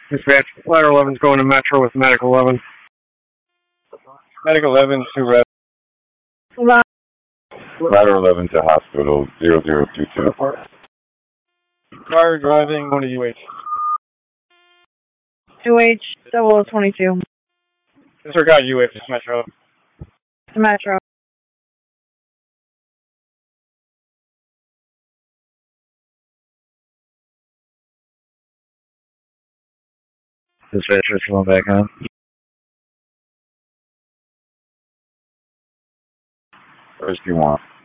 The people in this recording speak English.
Dispatch, Ladder 11's going to Metro with Medic 11. Medic 11 to Red. Ladder 11 to hospital 0022. Car driving, going to UH. 2H 0022. Disregard UH, it's Metro. Metro. Dispatcher's going back on. First you want.